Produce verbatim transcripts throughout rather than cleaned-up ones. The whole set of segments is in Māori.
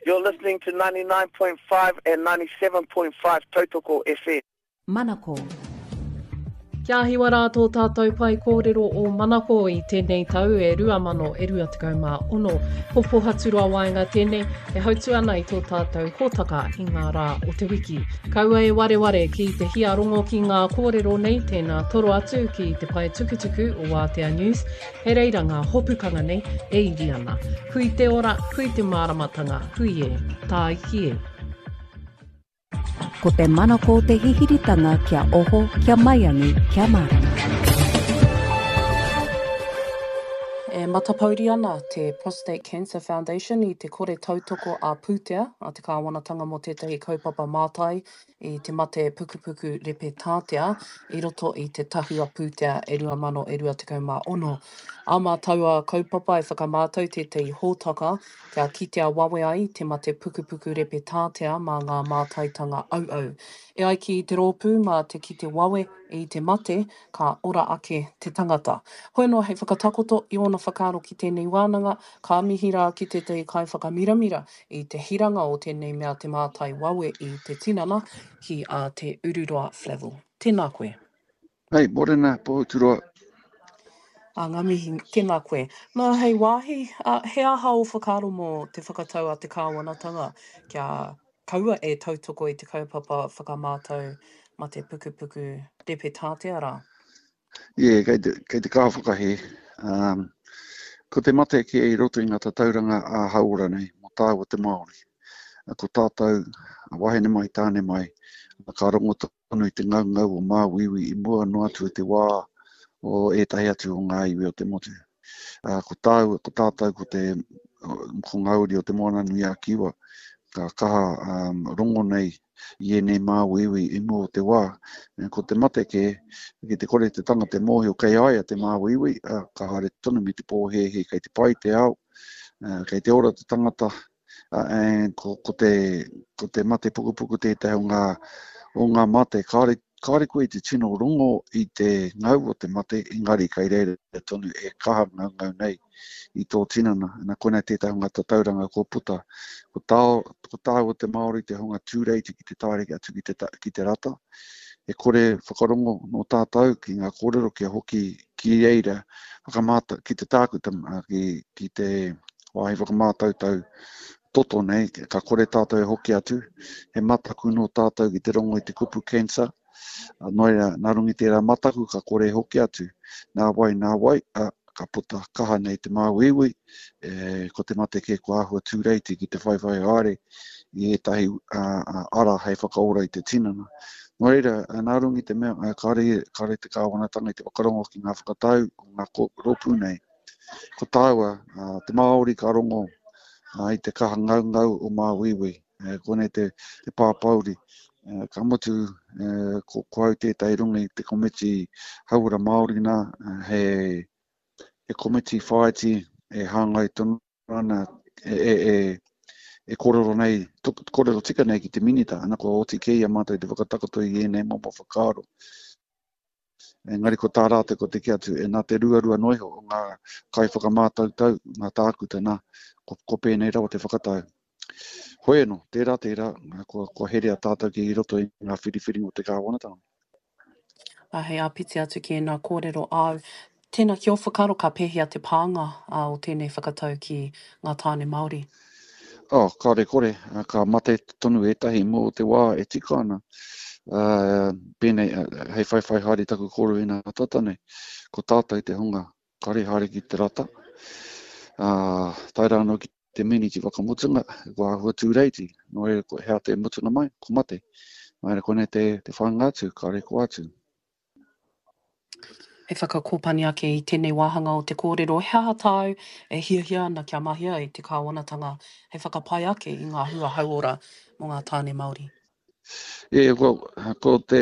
You're listening to ninety-nine point five and ninety-seven point five Tautoko F M. Manako. Kia hiwa rātou tātou pai kōrero o Manako i tēnei tau e rua mano e rua tekau mā ono. Hopo haturua waenga tēnei e hautu ana i tō tātou hōtaka i ngā rā o te wiki. Kaua e ware ware ki te hia rongo ki ngā kōrero nei tēnā toro atu ki te pai tukutuku o Wātea News. He reira ngā hopukanga nei e iri ana. Hui te ora, hui te māramatanga, hui e, tā iki e. Ko te manako te hihiritanga kia oho, kia maiangi, kia marama. E matapauri ana te Prostate Cancer Foundation i te kore tautoko a Pūtea, a te kāwanatanga mo tētahi kaupapa mātai i te mate pukupuku repe tātea, i roto i te tahua Pūtea e rua mano e rua tekau mā ono. A mā taua kaupapa e whakamātau tētahi hōtaka kia kitea wawe ai te mate pukupuku repe tātea mā ngā mātaitanga au au. E ai ki te rōpū mā te ki te wawe i te mate, ka ora ake te tangata. Hoi noa hei whakatakoto i ona whakaaro ki tēnei wānanga, ka mihira ki te te kai whakamiramira i te hiranga o tēnei mea te mātai wawe i te tinana ki a te Ururoa Flavel. Tēnā koe. Hei, morena, pōturua. A ngā mihi, tēnā koe. Nā hei wāhi, uh, he aha o whakaaro mō te whakatau a te kāwanatanga kia kaua e tautoko i te kaupapa whakamātau ma te pukupuku repe tātea rā. Yeah, kei te, kei te kāwhakahe. Um, ko te mate ki e roto i ngā tauranga a haura nei, mo tāua te Māori. Ko tātou, a wahene mai, tāne mai, ka rongo tonu i te ngau ngau o Māwiwi i mua no atu te wā o e tahi atu o ngā iwi o te motu. Uh, ko, tāu, ko tātou ko te ko ngauri o te moana nui a kiwa, ka kaha um, rongo nei i e nei Māwiwi i mua o te wā. E, ko te mate ke, ki te kore te tanga te mōhi o kei aia te Māwiwi, uh, ka hare tonu mi te pōhehe kei te pai te au, uh, kei te ora te tangata, uh, and ko, ko, te, ko te mate pukupuku tētai o ngā, o ngā mate, kāre Kāre koe te tino rongo i te ngau o te mate, engari kei reira tonu e kaha ngau ngau nei i tō tinana. Nā kone tētai hunga tauranga ko puta. Ko tāo, ko tāo o te Māori te hunga tūreiti ki te tāreki atu ki te, ki te rata. E kore whakarongo no tātou ki ngā kōrero kia hoki ki eira whakamāta ki te tākuta ki, ki te wāhi whakamātau tau toto nei, ka kore tātou e hoki atu. He mataku no tātou ki te rongo i te kupu cancer. Noi nā rungi tērā mataku ka kore hoki atu. Nā wai, nā wai, a, ka puta kaha nei te Māwiwi, e, ko te mate ke ko ahua tūreiti ki te whaiwhai are i e tahi a, a, ara hei whakaora i te tinana. Nō reira, nā rungi te mea, kāre, kāre te kāwanatanga i te wakarongo ki ngā whakatau, ngā rōpū nei. Ko tāua, a, te Māori ka rongo a, i te kaha ngau ngau o Māwiwi, e, kone te, te pāpauri. Uh, ka motu uh, ko, ko au tētai rungi te komiti haura Māori nā, uh, he, he komiti whaiti e hāngai tonu ana e, e, e, e kororo nei, tuk, kororo tika nei ki te minita, anako oti kei a mātai te whakatakoto i e nei momo whakaaro. Engari ko tā rāte ko te ki atu, e nā te ruarua noiho o ngā kai whakamātau tau, ngā tākuta nā, ko, ko pēnei rawa te whakatau. Hoi no, tērā, tērā, ko, ko herea tātou ki i roto i ngā whiriwhiri o te kāwanatanga. A hei a piti atu ki ngā kōrero au. Tēnā ki o whakaro ka pēhia te pānga a, o tēnei whakatau ki ngā tāne Māori. Oh, kāre kore, ka mate tonu e tahi mō o te wā e tika ana. Uh, pēnei, uh, hei whaiwhai haere taku koro i ngā tatane, ko tātou te hunga, kare haere ki te rata. Uh, taira anō ki te mini ki wakamutunga, ko ahua tūreiti, no e ko hea te mutuna mai, ko mate. Mai re kone te, te whanga atu, kare ko atu. He whakakōpani ake i tēnei wāhanga o te kōrero, he aha tāu e hia hia ana kia mahia i te kāwanatanga, he whakapai ake i ngā hua hauora mō ngā tāne Māori. E, well, ko te,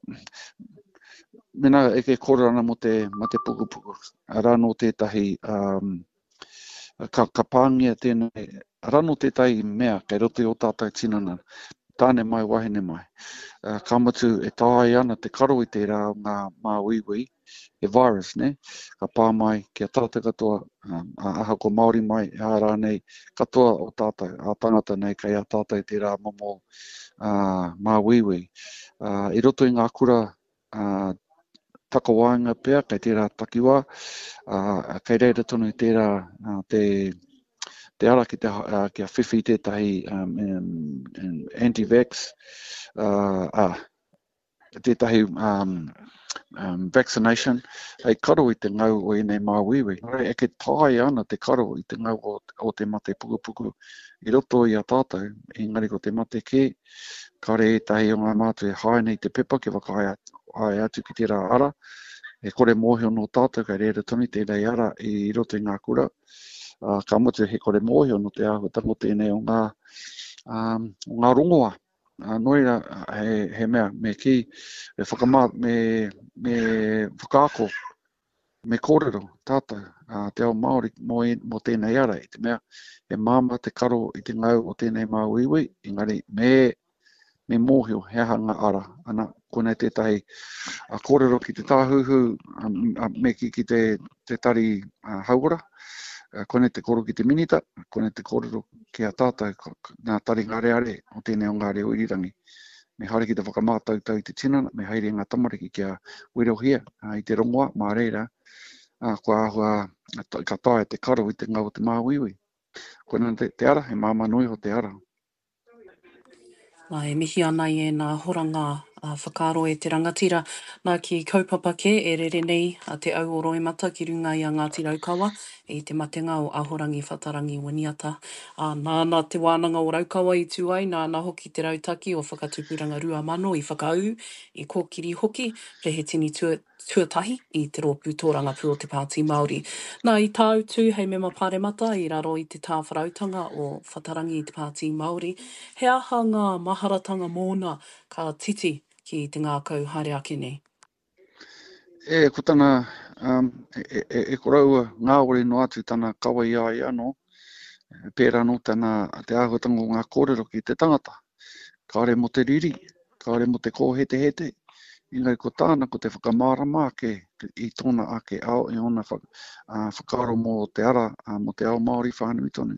mena e ke kōrero ana mo te, ma te pukupuku, rano tētahi, um, Ka, ka pāngia tēnei, rano tētai mea, kei roto o tātai tinana, tāne mai, wahine mai. Uh, ka matu e tāi ana te karo i te rā ngā māwiwi, e virus, ne? Ka pā mai kia tātou katoa, um, a aha ko Māori mai, e ārā nei, katoa o tātou, a tangata nei, kai a tātou te rā momo uh, māwiwi. Uh, I roto i ngā kura uh, takawainga pea, kai tērā takiwā, uh, kai reira tonu i tērā uh, te, te ara ki te uh, kia whiwhi tētahi um, um, anti-vax, uh, uh, tētahi um, um, vaccination, hei karo i te ngau o enei māwiwi. E ke tāi ana te karo i te ngau o, o te mate pukupuku i roto i a tātou, engari ko te mate ke, kare e tahi o ngā mātu e hae nei te pepa ke whakahae ai atu ki tērā ara, e kore mōhio no tātou kai reira tonu tērei ara i roto i ngā kura. Uh, ka motu he kore mōhio no te ahuatango tēnei o ngā, um, o ngā rongoa. Uh, noira he, he mea, me ki, me whakamā, me, me whakaako, me kōrero, tātou, uh, te ao Māori mo, mo tēnei ara, i te mea, e māma te karo i te ngau o tēnei māwiwi, engari me, me mōhio, he hanga ara, ana, kone tētahi a kōrero ki te tāhuhu, um, me ki, ki te, te tari uh, hauora, Uh, kone te koro ki te minita, kone te kōrero ki a tātou, nā tari ngare are o tēnei o ngare o irirangi. Me haere ki te whakamātau tau i te tinana, me haere ngā tamariki ki a wirohia, uh, i te rongoa, mā reira, uh, kua ahua uh, ka tae te karo i te ngau o te māwiwi. Kone te, te ara, he māma nui o te ara. Nā e mihi ana i e nā horanga uh, whakaro e te rangatira. Nā ki kaupapa ke e rere nei a te au o Roemata ki runga i a Ngāti Raukawa i te matenga o Ahorangi Whatarangi Winiata. Uh, nā nā te wānanga o Raukawa i tū ai, nā nā hoki te rautaki o whakatupuranga rua mano i whakau, i kōkiri hoki, rehitini tua, tuatahi i te rōpū tōranga pū o te Pāti Māori. Nā i tāu tū hei mema pāremata i raro i te tāwharautanga o Whatarangi i te Pāti Māori, he aha ngā maharatanga mōna ka titi ki te ngākau haere ake nei? E, ko tana, um, e, e, e koraua ngā ore no atu tana kawa i ai anō, pērā no tana te āhuatanga o ngā kōrero ki te tangata. Kāre mo te riri, kāre mo te kōhete hete, ingai ko tāna ko te whakamārama ake i tōna ake ao e ona whak, uh, whakaro mo te ara, uh, mo te ao Māori whanui tonu.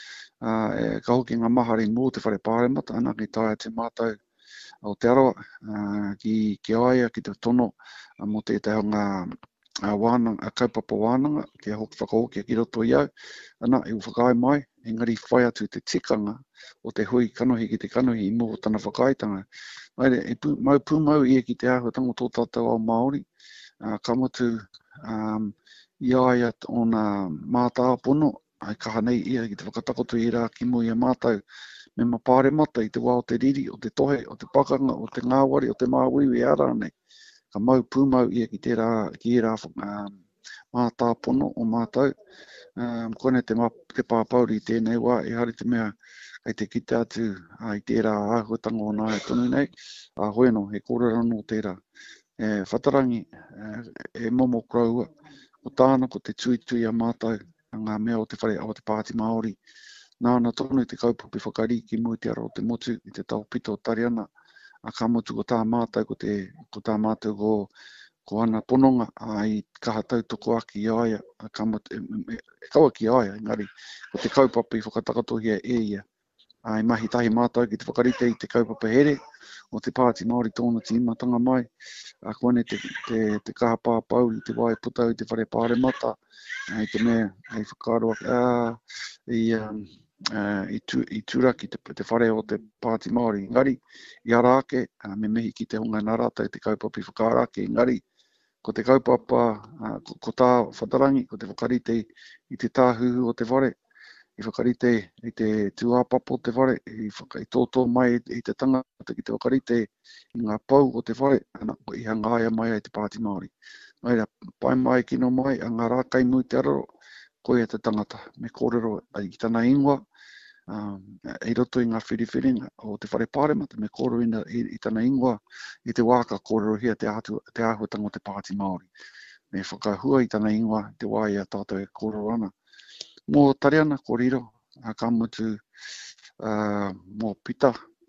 Uh, e, ka hoki ngā mahari mō te whare pāremata, ana ki tāia te mātau o te arawa, uh, ki, ki aia, ki te tono, uh, mo te te ngā uh, wānanga, kaupapa wānanga, ki a hoki whakahoki ki roto i au, ana i whakai mai, engari whai atu te tikanga o te hui kanohi ki te kanohi i mō tana whakaitanga. Maire, e pu, mau pūmau ia ki te āhuatanga tō tātou ao Māori, uh, ka motu um, i aia o ngā mātā pono, ai kaha nei ia ki te whakatakoto i rā ki mui a mātau, me mapare mata i te wā o te riri, o te tohe, o te pakanga, o te ngāwari, o te māwiwi ara nei. Ka mau pūmau ia ki te rā, ki rā um, mātā pono o mātau. Um, kone te, ma, te pāpauri i tēnei wā, e hari te mea kei te kita atu a, i tērā āhuatanga o nā e tonu nei. A hoi no, he kōrero no tērā. E, whatarangi, e, e momo kraua, o tāna ko te tui tui a mātau, a ngā mea o te whare o te Pāti Māori. Nāna tonu i te kaupapa whakari ki mui te aro o te motu i te taupito o Tariana. A ka motu ko tā mātou, ko, te, ko tā mātou ko, ko ana pononga a i kaha tautoko aki i aia. A ka motu, e, e kaua ki aia, engari, ko te kaupapa i whakatakatohia e ia. A i mahi tahi mātou ki te whakarite i te kaupapa here o te Pāti Māori tōna tīmatanga mai. A kone te, te, te kaha pāpau i te wai putau i te whare pāremata. I te mea, i whakaroa, uh, i, um, uh, i, tu, i turaki te, te whare o te Pāti Māori. Ngari, i arake, uh, me mehi ki te hunga narata i te kaupapa i whakarake. Ngari, ko te kaupapa, uh, ko, ko tā whatarangi, ko te whakarite i te tāhuhu o te whare, i whakarite i te tuāpapo o te whare, i, whaka, i tōtō mai i te tangata ki te whakarite i ngā pau o te whare, ana, i hangaia mai i te Pāti Māori. Noira, pai mai ki no mai, a ngā rākai mui te araro, koe te tangata, me kōrero i tana ingoa, um, i roto i ngā whiriwhiringa o te whare pāremata, me kōrero i, i, i tana ingoa, i te wāka kōrero hia te, atu, te āhuatanga o te Pāti Māori. Me whakahua i tana ingoa, te wāia tātou e kōrero ana. Mō Tariana, ko riro, a ka mutu uh, mō pita,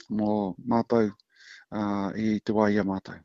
mō mātou uh, i te wā ia mātou.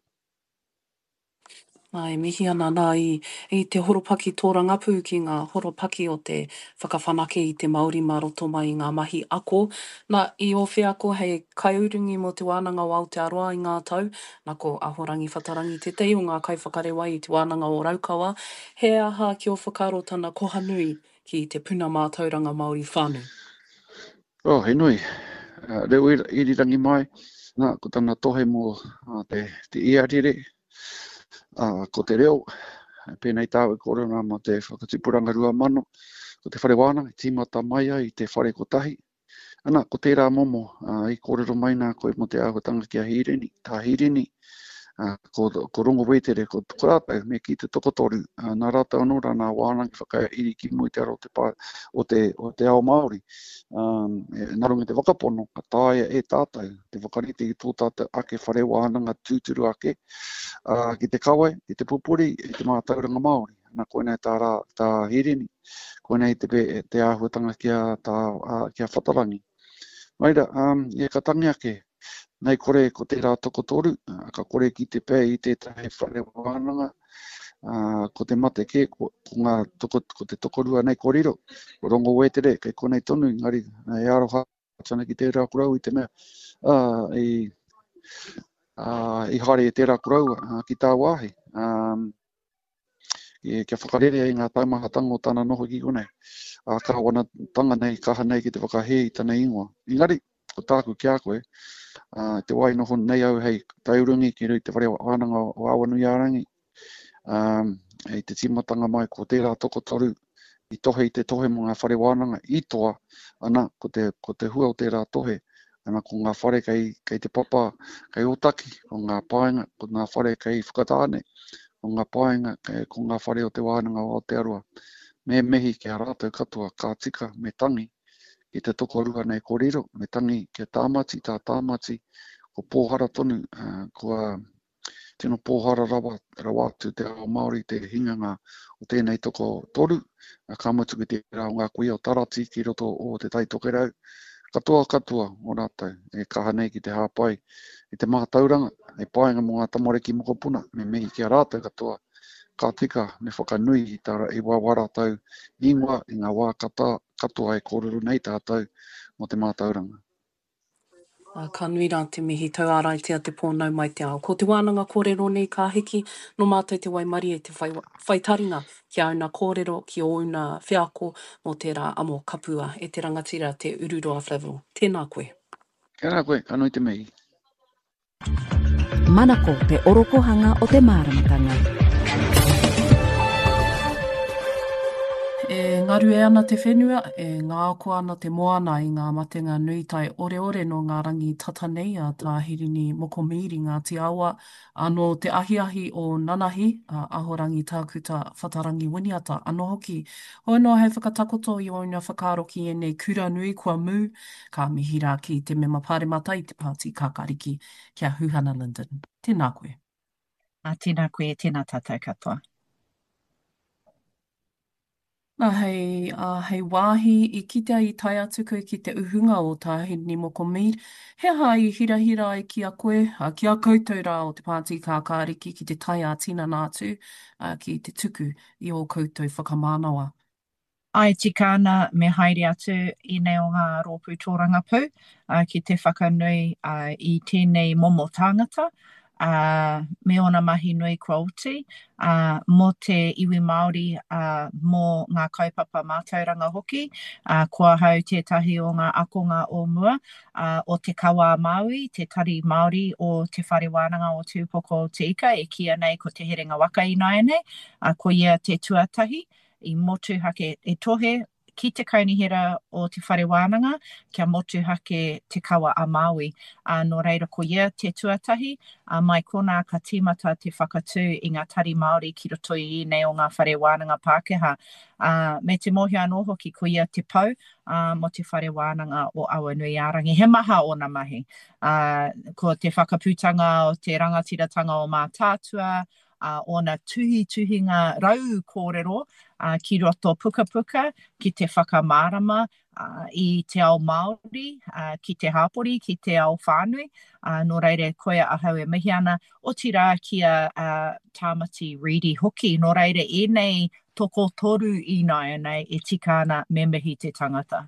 Ai, mihi ana nā i, i te horopaki tōrangapu ki ngā horopaki o te whakawhanake i te Māori mā roto mai i ngā mahi ako. Nā, i o whea ko hei kaiurungi mo te wānanga o Aotearoa i ngā tau, nā ko ahorangi whatarangi te tei o ngā kaiwhakarewa i te wānanga o Raukawa. He aha ki o whakaro tana koha nui ki te puna mā tauranga Māori whānui? Oh, he nui. Uh, reo irirangi mai, nā, ko tana tohe mō uh, te, te iarire, uh, ko te reo, pēnei tāu e korona ma te whakatipuranga rua mano, ko te whare wāna, i tīmata mai ai, i te whare kotahi. Ana, ko tērā momo, uh, i kōrero mai nā koe mo te āhuatanga ki a hirini, tā hirini, uh, ko, ko rongo wetere, ko, ko rātau, me ki te tokotoru, uh, nā rātau anō rā nā wānangi whakairi ki mui te aro te, pā, o, te, o te ao Māori. Um, e, nā runga te wakapono, ka tāia e tātou, te whakarite i tō tātou ake whare wānanga tūturu ake, uh, ki te kawai, ki te pupuri, i te mātauranga Māori. Nā koenei tā, rā, tā hirini, koenei te, te āhuatanga kia, tā, uh, kia whatarangi. Maira, um, e ka tangi ake, nei kore ko te rā tokotoru, uh, ka kore ki te pē i te tahe whare wānanga, uh, ko te mate ke, ko, ko, ngā toko, ko te tokorua nei koriro, ko rongo wetere, kei konei tonu, ngari, e aroha, tana ki te rā kurau i te mea, uh, i, uh, i hare e te rā kurau uh, ki tā wāhi. Um, e kia whakarere i ngā taumahatanga o tāna noho ki konei. A ka wana tanga nei, kaha nei ki te whakahe i tāna ingoa. Ingari, ko tāku kia koe, uh, te wai noho nei au hei taurungi ki rui te whare wānanga o Awanui Arangi. Um, e te timatanga mai ko tērā tokotoru, i tohe i te tohe mo ngā whare wānanga i toa, ana ko te, ko te hua o tērā tohe, ana ko ngā whare kei, kei te papa, kei otaki, ko ngā paenga, ko ngā whare kei whakatāne, ko ngā paenga, kei, ko ngā whare o te wānanga o Aotearoa. Me mehi kia rātou katoa ka tika me tangi ki te tokorua nei koriro, me tangi kia tāmati, tā tāmati, ko pōhara tonu, uh, kua tino pōhara rawa, rawa atu te ao Māori, te hinganga o tēnei toko toru, uh, ka mutu ki te rao ngā kuia o tarati ki roto o te tai tokerau. Katoa katoa o rātou, e kaha nei ki te hāpai, i te mātauranga, e paenga mo ngā tamariki mokopuna, me mehi kia rātou katoa. Ka tika me whakanui i tāra i wawara tau ingoa i ngā wā kata, katoa e kōrero nei tātou mo te mātauranga. Uh, ka nui rā te mihi tau āraitia te pōnau mai te ao. Ko te wānanga kōrero nei ka hiki, no mātou te waimari e te whai, whaitaringa ki auna kōrero ki o una whiako mo tērā amo kapua e te rangatira te Ururoa Flavel. Tēnā koe. Tēnā koe, ka nui te mihi. Manako te orokohanga o te māramatanga. E ngaru e ana te whenua, e ngāko ana te moana i ngā matenga nui tai ore ore no ngā rangi tatanei a tā hirini mokomiri ngā te awa, anō te ahi ahi o Nanahi, a ahorangi tākuta whatarangi winiata, anō hoki. Hoi noa hei whakatakoto i o una whakaro ki e nei kura nui kua mū, ka mihira ki te mema pāremata i te pāti kākariki kia Huhana Linden. Tēnā koe. A tēnā koe, tēnā tātou katoa. Nā hei, uh, hei wāhi i kitea i tai atu koe ki te uhunga o tā hirini mokomiri. He aha i hira hira ai ki a koe, uh, ki a koutou rā o te pāti kākāriki ki te tai a tina nātu, uh, ki te tuku i o koutou whakamānawa. Ai tikana me haere atu i nei o ngā rōpū tōrangapū, uh, ki te whakanui uh, i tēnei momo tāngata, Uh, me ona mahi nui kua uti, uh, mo te iwi Māori uh, mō ngā kaupapa mātauranga hoki, uh, kua hau tētahi o ngā akonga o mua, uh, o te kawa Māui, te tari Māori o te whare wānanga o tūpoko o te ika, e kia nei ko te herenga waka i nai nei, uh, ko ia te tuatahi, i motu hake e tohe, ki te kaunihera o te whare wānanga, kia motu hake te kawa a Māui. Uh, no reira ko ia te tuatahi, uh, mai kona ka tīmata te whakatū i ngā tari Māori ki roto i nei o ngā whare wānanga Pākehā. Uh, me te mohi anō hoki ko ia te pau uh, mo te whare wānanga o Awanui Arangi. He maha o na mahi. Uh, ko te whakaputanga o te rangatiratanga o mā tātua, uh, o na tuhi tuhinga rau kōrero uh, ki roto puka puka, ki te whakamārama uh, i te ao Māori, uh, ki te hapori, ki te ao whānui. Uh, nō reire koia ahau e mihi ana, o tira kia uh, tāmati Reedy hoki. Nō reire e nei toko toru i nai nei e tika ana me mihi te tangata.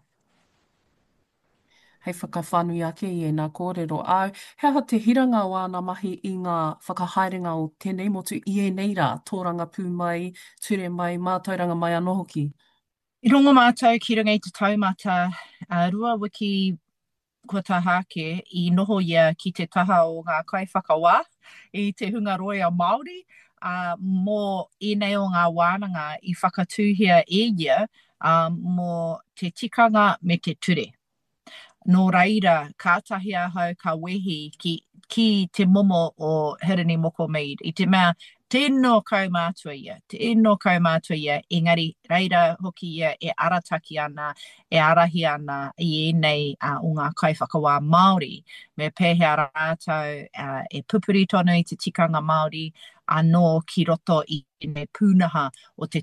Hei whakawhanui ake i e nā kōrero au. He aha te hiranga o āna mahi i ngā whakahaerenga o tēnei motu i e nei rā, tōranga pū mai, ture mai, mātauranga mai anō hoki. I rongo mātou ki runga i te taumata, uh, rua wiki kua tahake i noho ia ki te taha o ngā kaiwhakawā i te hunga roi a Māori, uh, mō i nei o ngā wānanga i whakatūhia e ia um, mō te tikanga me te ture. Nō reira, kātahi ahau ka wehi ki, ki te momo o Hirini Moko Maid. I te mea, tēnō kaumātua ia, tēnō kaumātua ia, engari reira hoki ia e arataki ana, e arahi ana i e nei uh, o ngā kaiwhakawā Māori. Me pēhea rātou uh, e pupuri tonu i te tikanga Māori, anō ki roto i nei pūnaha o te